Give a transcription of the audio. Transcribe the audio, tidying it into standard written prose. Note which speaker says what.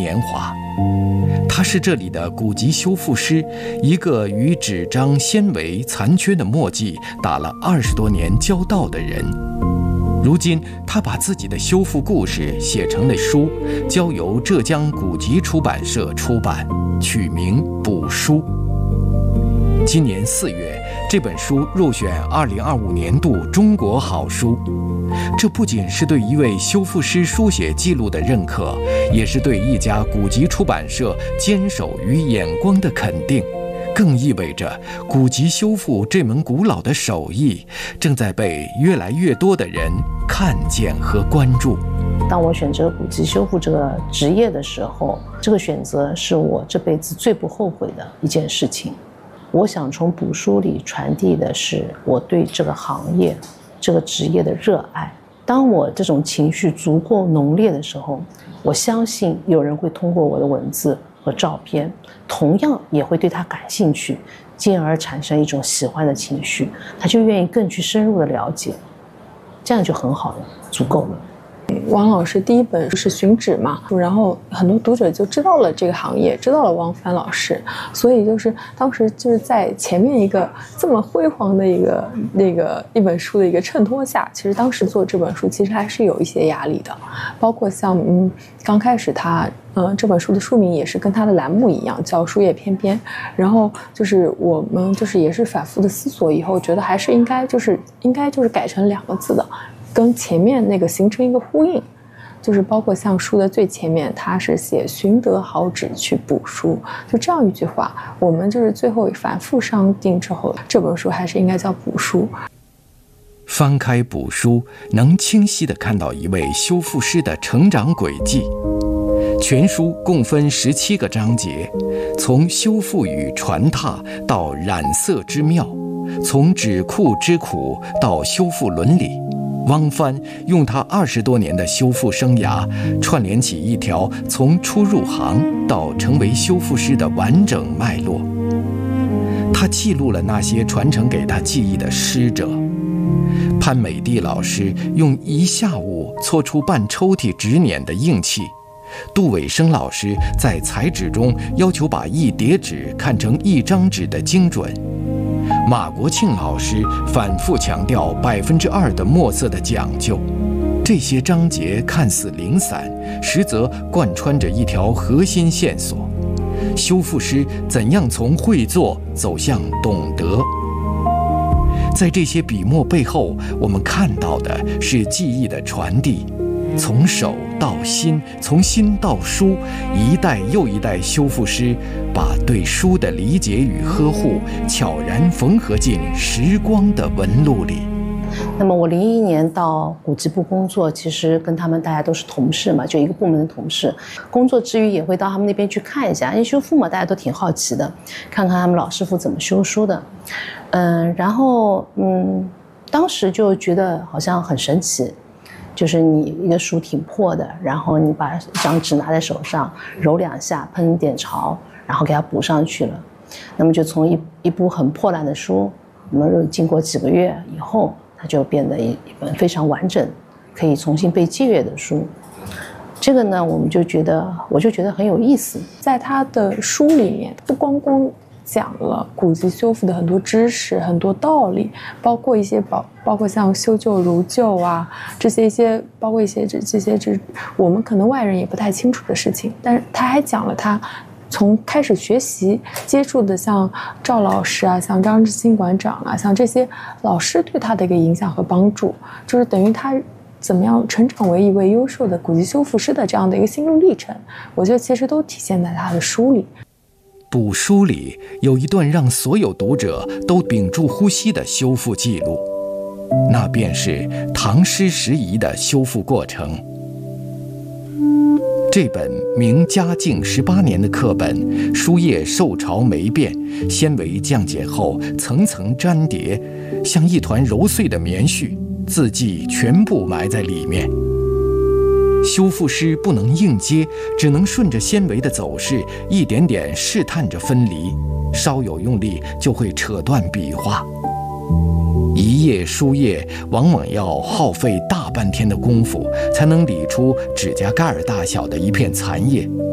Speaker 1: 年华。他是这里的古籍修复师，一个与纸张纤维残缺的墨迹打了20多年交道的人。如今他把自己的修复故事写成了书，交由浙江古籍出版社出版，取名《补书》。今年4月，这本书入选2025年度中国好书。这不仅是对一位修复师书写记录的认可，也是对一家古籍出版社坚守与眼光的肯定，更意味着古籍修复这门古老的手艺正在被越来越多的人看见和关注。
Speaker 2: 当我选择古籍修复这个职业的时候，这个选择是我这辈子最不后悔的一件事情。我想从补书里传递的是我对这个行业、这个职业的热爱。当我这种情绪足够浓烈的时候，我相信有人会通过我的文字和照片，同样也会对它感兴趣，进而产生一种喜欢的情绪，他就愿意更去深入的了解，这样就很好了，足够了。
Speaker 3: 王老师第一本是《寻纸》嘛，然后很多读者就知道了这个行业，知道了王帆老师，所以就是当时就是在前面一个这么辉煌的一本书的一个衬托下，其实当时做这本书其实还是有一些压力的，包括像刚开始他这本书的书名也是跟他的栏目一样，叫《书页翩翩》，然后就是我们就是也是反复的思索以后，觉得还是应该改成2个字的。跟前面那个形成一个呼应，就是包括像书的最前面，它是写寻得好纸去补书，就这样一句话，我们就是最后反复商定之后，这本书还是应该叫补书。
Speaker 1: 翻开补书，能清晰地看到一位修复师的成长轨迹。全书共分17个章节，从修复与传拓到染色之妙，从纸库之苦到修复伦理。汪帆用他20多年的修复生涯，串联起一条从初入行到成为修复师的完整脉络。他记录了那些传承给他记忆的师者。潘美蒂老师用1下午搓出半抽屉纸捻的硬气，杜伟生老师在裁纸中要求把1叠纸看成1张纸的精准。马国庆老师反复强调2%的墨色的讲究，这些章节看似零散，实则贯穿着一条核心线索：修复师怎样从会做走向懂得。在这些笔墨背后，我们看到的是记忆的传递，从手到心，从心到书，一代又一代修复师把对书的理解与呵护悄然缝合进时光的纹路里。
Speaker 2: 那么我01年到古籍部工作，其实跟他们大家都是同事嘛，就一个部门的同事，工作之余也会到他们那边去看一下，因为修复嘛，大家都挺好奇的，看看他们老师傅怎么修书的。然后当时就觉得好像很神奇，就是你一个书挺破的，然后你把一张纸拿在手上揉2下，喷一点潮，然后给它补上去了。那么就从一部很破烂的书，那么经过几个月以后，它就变得一本非常完整，可以重新被借阅的书。这个呢，我就觉得很有意思。
Speaker 3: 在他的书里面，不光讲了古籍修复的很多知识、很多道理，包括像修旧如旧啊，这些包括一些这些我们可能外人也不太清楚的事情。但是他还讲了他从开始学习接触的像赵老师啊，像张志新馆长啊，像这些老师对他的一个影响和帮助，就是等于他怎么样成长为一位优秀的古籍修复师的这样的一个心路历程，我觉得其实都体现在他的书里。
Speaker 1: 补书里有一段让所有读者都屏住呼吸的修复记录，那便是唐诗拾遗的修复过程。这本明嘉靖18年的课本，书页受潮霉变，纤维降解后层层粘叠，像一团揉碎的棉絮，字迹全部埋在里面。修复师不能硬接，只能顺着纤维的走势一点点试探着分离，稍有用力就会扯断笔画。一页书页往往要耗费大半天的功夫，才能理出指甲盖大小的一片残页。